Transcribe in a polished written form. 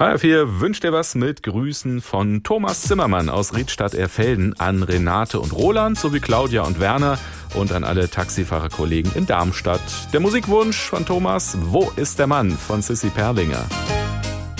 HR4 wünscht dir was mit Grüßen von Thomas Zimmermann aus Riedstadt-Erfelden an Renate und Roland sowie Claudia und Werner und an alle Taxifahrerkollegen in Darmstadt. Der Musikwunsch von Thomas, Wo ist der Mann von Sissi Perlinger.